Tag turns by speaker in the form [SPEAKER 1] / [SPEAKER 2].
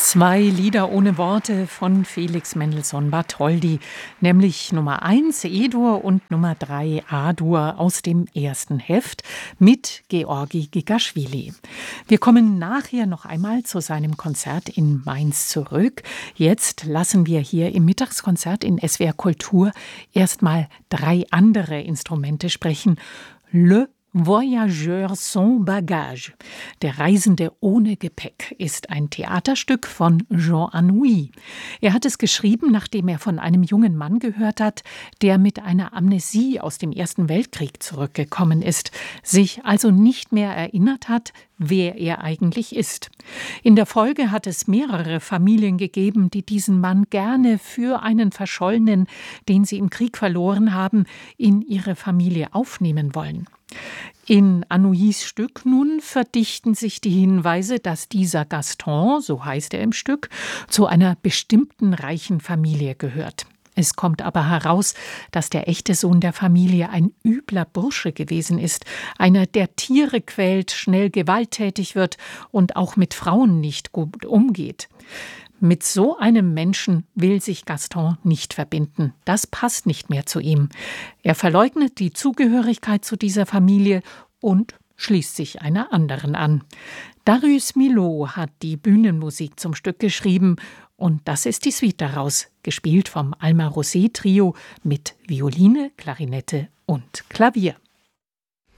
[SPEAKER 1] Zwei Lieder ohne Worte von Felix Mendelssohn Bartholdy, nämlich Nummer 1 E-Dur und Nummer 3 A-Dur aus dem ersten Heft mit Georgi Gigaschwili. Wir kommen nachher noch einmal zu seinem Konzert in Mainz zurück. Jetzt lassen wir hier im Mittagskonzert in SWR Kultur erstmal 3 andere Instrumente sprechen. Le Voyageur sans bagage, der Reisende ohne Gepäck, ist ein Theaterstück von Jean Anouilh. Er hat es geschrieben, nachdem er von einem jungen Mann gehört hat, der mit einer Amnesie aus dem Ersten Weltkrieg zurückgekommen ist, sich also nicht mehr erinnert hat, wer er eigentlich ist. In der Folge hat es mehrere Familien gegeben, die diesen Mann gerne für einen Verschollenen, den sie im Krieg verloren haben, in ihre Familie aufnehmen wollen. In Anouilhs Stück nun verdichten sich die Hinweise, dass dieser Gaston, so heißt er im Stück, zu einer bestimmten reichen Familie gehört. Es kommt aber heraus, dass der echte Sohn der Familie ein übler Bursche gewesen ist, einer, der Tiere quält, schnell gewalttätig wird und auch mit Frauen nicht gut umgeht. Mit so einem Menschen will sich Gaston nicht verbinden. Das passt nicht mehr zu ihm. Er verleugnet die Zugehörigkeit zu dieser Familie und schließt sich einer anderen an. Darius Milhaud hat die Bühnenmusik zum Stück geschrieben und das ist die Suite daraus, gespielt vom Alma Rosé Trio mit Violine, Klarinette und Klavier.